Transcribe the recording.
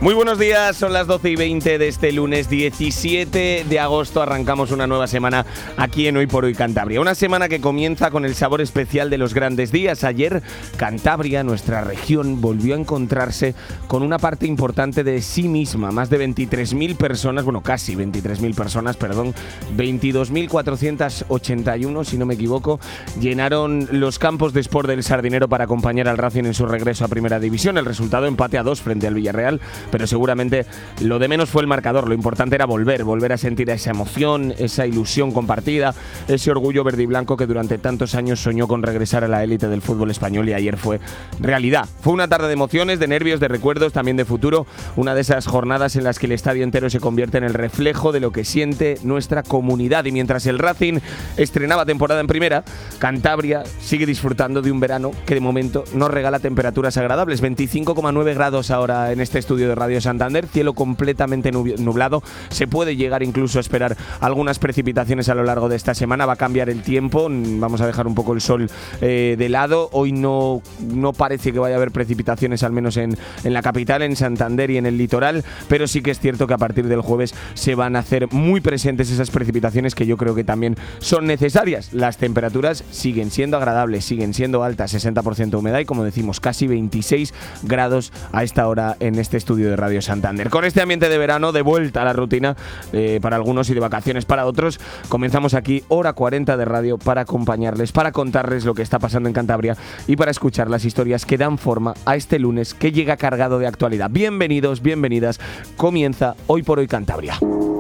Muy buenos días, son las 12:20 de este lunes 17 de agosto. Arrancamos una nueva semana aquí en Hoy por Hoy Cantabria. Una semana que comienza con el sabor especial de los grandes días. Ayer Cantabria, nuestra región, volvió a encontrarse con una parte importante de sí misma. Más de 23.000 personas, bueno, casi 23.000 personas, 22.481, si no me equivoco, llenaron los campos de Sport del Sardinero para acompañar al Racing en su regreso a Primera División. El resultado, empate a 2 frente al Villarreal, pero seguramente lo de menos fue el marcador. Lo importante era volver a sentir esa emoción, esa ilusión compartida, ese orgullo verde y blanco que durante tantos años soñó con regresar a la élite del fútbol español, y ayer fue realidad. Fue una tarde de emociones, de nervios, de recuerdos, también de futuro. Una de esas jornadas en las que el estadio entero se convierte en el reflejo de lo que siente nuestra comunidad. Y mientras el Racing estrenaba temporada en Primera, Cantabria sigue disfrutando de un verano que de momento nos regala temperaturas agradables. 25,9 grados ahora en este estudio de Radio Santander, cielo completamente nublado. Se puede llegar incluso a esperar algunas precipitaciones a lo largo de esta semana. Va a cambiar el tiempo, vamos a dejar un poco el sol de lado. Hoy no parece que vaya a haber precipitaciones, al menos en la capital, en Santander y en el litoral, pero sí que es cierto que a partir del jueves se van a hacer muy presentes esas precipitaciones, que yo creo que también son necesarias. Las temperaturas siguen siendo agradables, siguen siendo altas, 60% de humedad y, como decimos, casi 26 grados a esta hora en este estudio de Radio Santander. Con este ambiente de verano, de vuelta a la rutina para algunos y de vacaciones para otros, comenzamos aquí hora 40 de radio para acompañarles, para contarles lo que está pasando en Cantabria y para escuchar las historias que dan forma a este lunes que llega cargado de actualidad. Bienvenidos, bienvenidas, comienza Hoy por Hoy Cantabria.